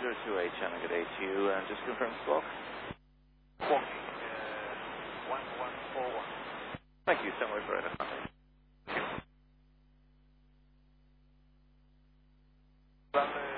028 Channel, good day to you, and just confirm squawk. Walking 1141. Thank you, so much for it. Runway